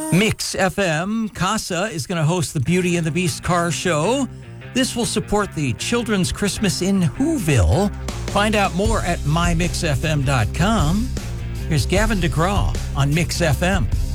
Mix FM, CASA is going to host the Beauty and the Beast car show. This will support the Children's Christmas in Whoville. Find out more at mymixfm.com. Here's Gavin DeGraw on Mix FM.